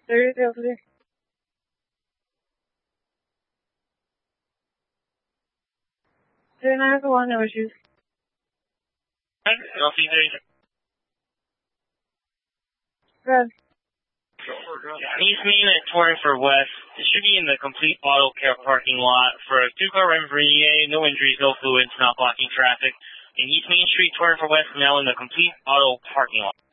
30, 39 for 1, no issues. LC 30. Good. East Main at 24 West. It should be in the complete auto care parking lot for a 2-car run for EA, no injuries, no fluids, not blocking traffic. And East Main Street, 24 West, now in the complete auto parking lot.